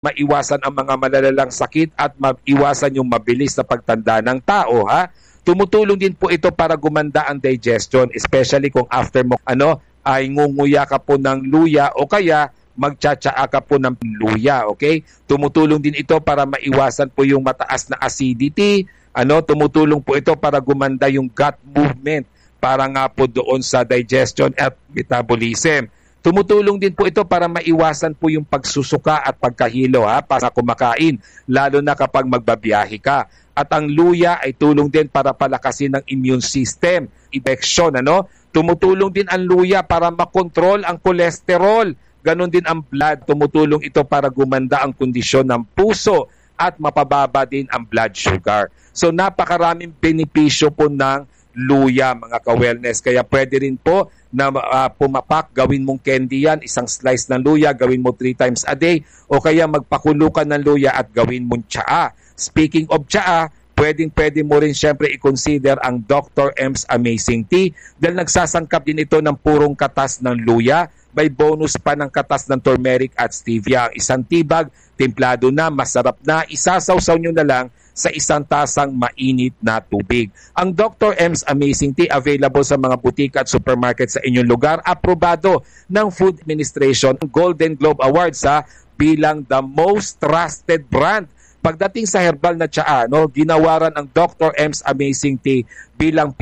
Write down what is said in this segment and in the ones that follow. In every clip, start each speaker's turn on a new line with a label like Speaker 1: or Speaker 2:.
Speaker 1: maiwasan ang mga malalalang sakit at maiwasan yung mabilis na pagtanda ng tao, ha? Tumutulong din po ito para gumanda ang digestion, especially kung after mo ay ngunguya ka po ng luya o kaya magtsatsaa ka po ng luya, okay? Tumutulong din ito para maiwasan po yung mataas na acidity, tumutulong po ito para gumanda yung gut movement para nga po doon sa digestion at metabolism. Tumutulong din po ito para maiwasan po yung pagsusuka at pagkahilo, ha, para kumakain, lalo na kapag magbabiyahe ka. At ang luya ay tulong din para palakasin ng immune system, infection, Tumutulong din ang luya para makontrol ang kolesterol. Ganon din ang blood. Tumutulong ito para gumanda ang kondisyon ng puso at mapababa din ang blood sugar. So napakaraming benepisyo po ng luya, mga ka-wellness. Kaya pwede rin po na pumapak, gawin mong candy yan, isang slice ng luya, gawin mo 3 times a day, o kaya magpakulo ka ng luya at gawin mong tsaa. Speaking of tsaa, pwede mo rin syempre i-consider ang Dr. M's Amazing Tea dahil nagsasangkap din ito ng purong katas ng luya. May bonus pa ng katas ng turmeric at stevia. Ang isang tibag, templado na, masarap na, isasawsaw nyo na lang sa isang tasang mainit na tubig. Ang Dr. M's Amazing Tea available sa mga butika at supermarket sa inyong lugar. Aprobado ng Food Administration, Golden Globe Awards bilang the most trusted brand. Pagdating sa herbal na tsaa, ginawaran ang Dr. M's Amazing Tea bilang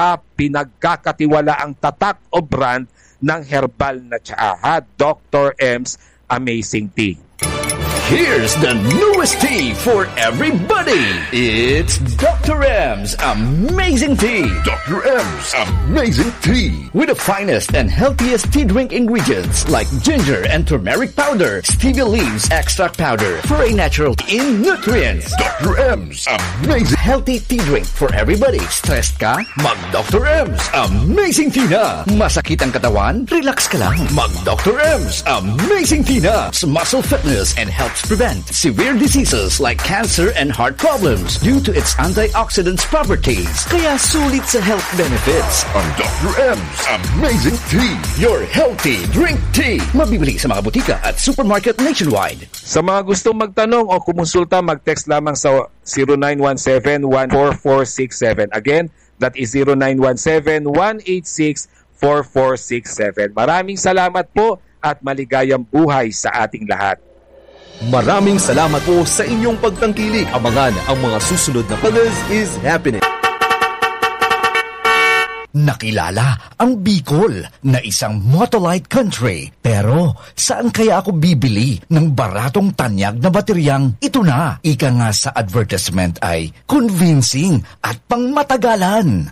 Speaker 1: pinagkakatiwalaang tatak o brand ng herbal na tsaa, Dr. M's Amazing Tea.
Speaker 2: Here's the newest tea for everybody. It's Dr. M's Amazing Tea.
Speaker 3: Dr. M's Amazing Tea.
Speaker 2: With the finest and healthiest tea drink ingredients like ginger and turmeric powder, stevia leaves extract powder for a natural in nutrients.
Speaker 3: Dr. M's Amazing
Speaker 2: Healthy tea drink for everybody. Stressed ka? Mag Dr. M's Amazing Tea na. Masakit ang katawan? Relax ka lang. Mag Dr. M's Amazing Tea na. Muscle fitness and helps prevent severe diseases like cancer and heart problems due to its antioxidants properties. Kaya sulit sa health benefits.
Speaker 3: Ang Dr. M's Amazing Tea.
Speaker 2: Your healthy drink tea. Mabibili sa mga butika at supermarket nationwide.
Speaker 1: Sa mga gustong magtanong o kumonsulta, mag-text lamang sa 0917-14467. Again, that is 0917-186-4467. Maraming salamat po at maligayang buhay sa ating lahat.
Speaker 4: Maraming salamat po sa inyong pagtangkilik. Abangan ang mga susunod na Colors is Happening.
Speaker 5: Nakilala ang Bicol na isang motolite country. Pero saan kaya ako bibili ng baratong tanyag na bateryang ito na? Ika nga sa advertisement ay convincing at pangmatagalan.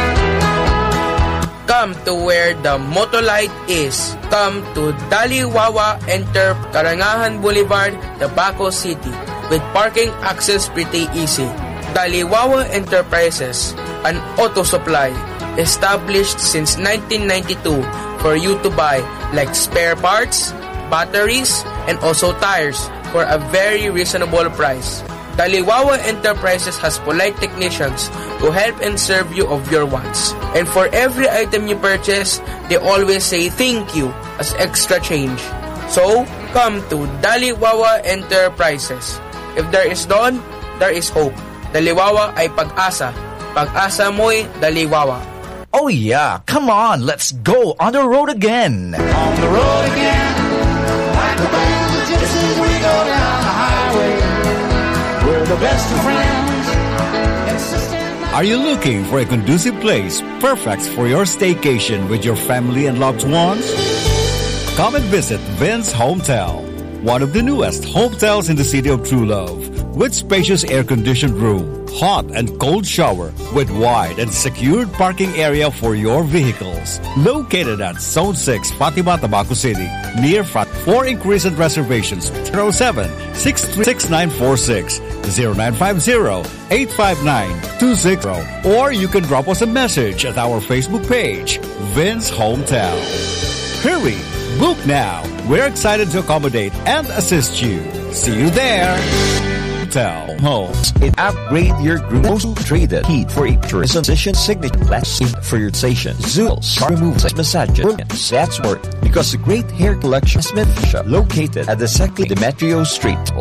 Speaker 6: Come to where the Motolite is. Come to Daliwawa Enter Karangahan Boulevard, Tabaco City, with parking access pretty easy. Daliwawa Enterprises, an auto supply established since 1992 for you to buy like spare parts, batteries, and also tires for a very reasonable price. Daliwawa Enterprises has polite technicians who help and serve you of your wants. And for every item you purchase, they always say thank you as extra change. So, come to Daliwawa Enterprises. If there is dawn, there is hope. Daliwawa ay pag-asa. Pag-asa mo'y Daliwawa.
Speaker 5: Oh yeah, come on, let's go on the road again.
Speaker 7: On the road again, like the band, just as we go down the highway. We're the best of friends.
Speaker 8: Are you looking for a conducive place perfect for your staycation with your family and loved ones? Come and visit Vince Hometel, one of the newest hotels in the city of True Love, with spacious air-conditioned room, hot and cold shower, with wide and secured parking area for your vehicles. Located at Zone 6, Fatima, Tabaco City, near Frat. For inquiries and reservations, 07-63946, 0950-859-260, or you can drop us a message at our Facebook page, Vince Hometel. Hurry! Book now. We're excited to accommodate and assist you. See you there. Hotel Homes.
Speaker 4: Upgrade your group's traded heat for a transition signature class for your station. Zools, removes, massages, that's work because the great hair collection is located at the Second Demetrio Street.